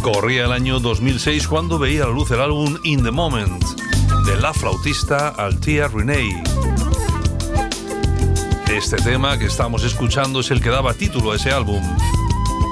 Corría el año 2006 cuando veía a la luz el álbum In the Moment de la flautista Althea Renee. Este tema que estamos escuchando es el que daba título a ese álbum.